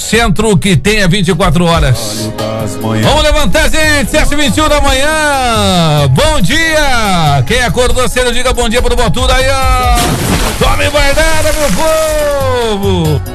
centro que tenha 24 horas. Vamos levantar, gente, 7h21 da manhã. Bom dia. Quem acordou cedo, diga bom dia pro Botuda aí, ó. Tome guardada, meu povo.